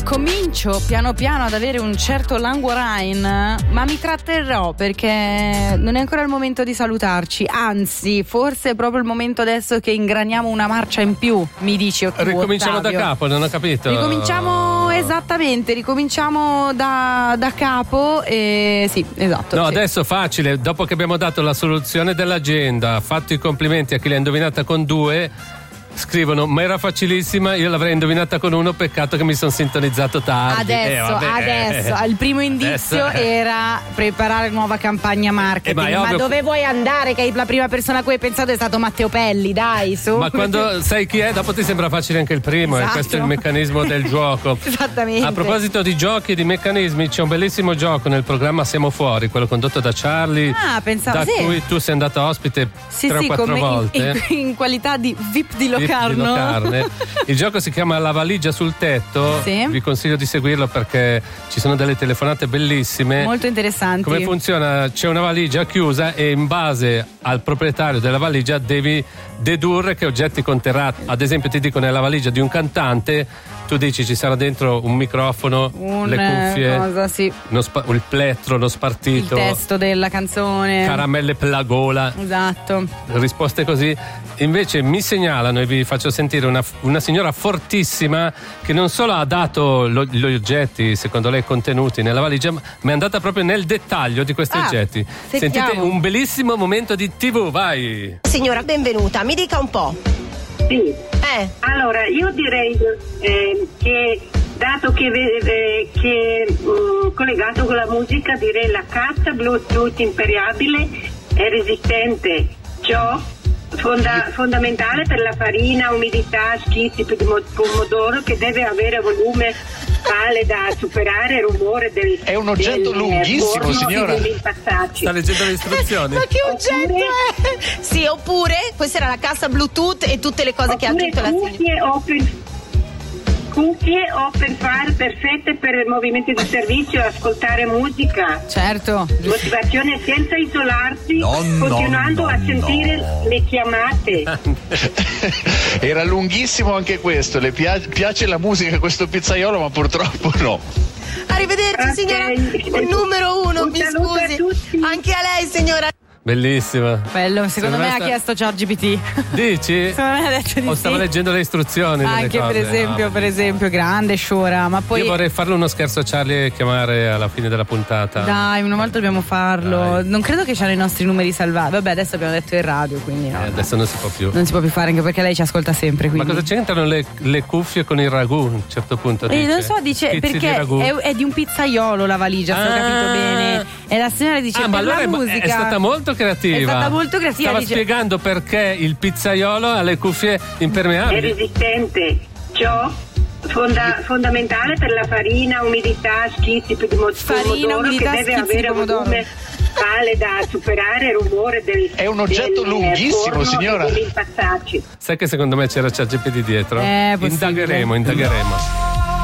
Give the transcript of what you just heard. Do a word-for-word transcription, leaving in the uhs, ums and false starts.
comincio piano piano ad avere un certo languorine, ma mi tratterrò perché non è ancora il momento di salutarci, anzi forse è proprio il momento adesso che ingraniamo una marcia in più, mi dici tu, ricominciamo Ottavio. Da capo, non ho capito. Ricominciamo esattamente, ricominciamo da, da capo e sì, esatto. No, sì. adesso facile, dopo che abbiamo dato la soluzione dell'agenda, fatto i complimenti a chi l'ha indovinata con due, scrivono: ma era facilissima, io l'avrei indovinata con uno, peccato che mi sono sintonizzato tardi. Adesso, eh, adesso, il primo indizio adesso, era preparare nuova campagna marketing. Eh, ma ma ovvio, dove vuoi andare? Che la prima persona a cui hai pensato è stato Matteo Pelli, dai, su. ma quando sai chi è, dopo ti sembra facile anche il primo, Esatto. E questo è il meccanismo del gioco. Esattamente. A proposito di giochi e di meccanismi, c'è un bellissimo gioco nel programma Siamo Fuori, quello condotto da Charlie, Ah, pensavo, da sì. cui tu sei andata ospite Sì, tre sì, o quattro come in- volte. In, in qualità di V I P di Locarno. Di Locarne. Il gioco si chiama La valigia sul tetto. Sì. Vi consiglio di seguirlo perché ci sono delle telefonate bellissime. Molto interessanti. Come funziona? C'è una valigia chiusa e in base al proprietario della valigia devi dedurre che oggetti conterrà. Ad esempio ti dico nella valigia di un cantante, tu dici ci sarà dentro un microfono, Un, le cuffie, cosa, sì. uno spa- il plettro, lo Il spartito, testo della canzone. caramelle per la gola. Esatto. Risposte così. Invece mi segnalano e vi faccio sentire una, una signora fortissima che non solo ha dato lo, gli oggetti secondo lei contenuti nella valigia, ma è andata proprio nel dettaglio di questi Ah, oggetti. sentiamo. Sentite un bellissimo momento di tivù, vai. Signora, benvenuta, mi dica un po'. Sì, Eh, allora io direi eh, che dato che, eh, che mh, collegato con la musica, direi la cassa Bluetooth impermeabile è resistente, ciò fonda- fondamentale per la farina, umidità, schizzi di mo- pomodoro, che deve avere volume tale da superare il rumore del È un oggetto del, lunghissimo, forno signora. e degli impastacci. Sta leggendo le istruzioni. ma che oggetto Oppure- è? Sì, oppure questa era la cassa Bluetooth e tutte le cose che ha Oppure aggiunto la signora. cuffie o per, cuffie o per fare perfette per movimenti di servizio, ascoltare musica. Certo. Motivazione senza isolarsi, No, no, continuando no, a sentire no. le chiamate. Era lunghissimo anche questo. Le pia- piace la musica questo pizzaiolo, ma purtroppo no. Arrivederci, Ok. signora. Il numero uno, Un mi saluto a scusi. tutti. Anche a lei, signora. Bellissima. Bello, secondo me ha sta- chiesto ChatGPT. Dici? Secondo me ha detto di O stava sì. leggendo le istruzioni delle Anche cose. per esempio, Ah, per esempio, grande Sciora, ma poi Io vorrei farle uno scherzo a Charlie e chiamare alla fine della puntata. dai, una volta dobbiamo farlo. Dai. Non credo che c'hanno i nostri numeri salvati. Vabbè, adesso abbiamo detto in radio, quindi no. Eh, adesso non si può più. Non si può più fare anche perché lei ci ascolta sempre. Ma Quindi. cosa c'entrano le, le cuffie con il ragù? A un certo punto Eh, dice. non so, dice Pizzi di perché ragù. è, è di un pizzaiolo la valigia, se ho Ah. capito bene. E la signora dice: Ah, ma per allora la è, musica è stata molto creativa. È stata molto creativa. Stava Dice, spiegando perché il pizzaiolo ha le cuffie È impermeabili. resistente, ciò fonda- fondamentale per la farina, umidità, schizzi di mo- Farina, pomodoro, umidità, che deve schizzi di avere pomodoro. volume tale da superare il rumore del È un oggetto del, lunghissimo, forno signora. e degli impastacci. Sai che secondo me c'era ChatGPT dietro? Eh, possibile. Indagheremo, indagheremo.